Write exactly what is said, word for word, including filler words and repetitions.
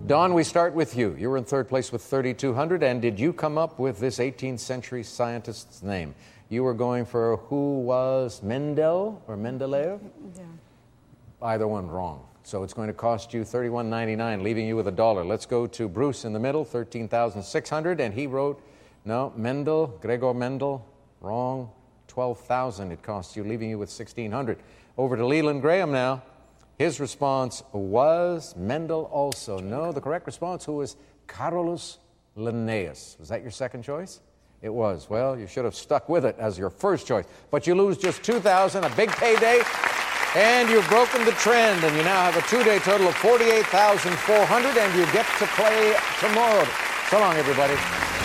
Don, we start with you. You were in third place with thirty-two hundred, and did you come up with this eighteenth century scientist's name? You were going for who was Mendel or Mendeleev? Yeah. Either one wrong. So it's going to cost you thirty-one ninety-nine, leaving you with a dollar. Let's go to Bruce in the middle, thirteen thousand six hundred, and he wrote, no, Mendel, Gregor Mendel, wrong, twelve thousand it costs you, leaving you with sixteen hundred. Over to Leland Graham now. His response was Mendel also. No, the correct response, who was Carolus Linnaeus. Was that your second choice? It was. Well, you should have stuck with it as your first choice. But you lose just two thousand, a big payday, and you've broken the trend, and you now have a two-day total of forty-eight thousand four hundred, and you get to play tomorrow. So long, everybody.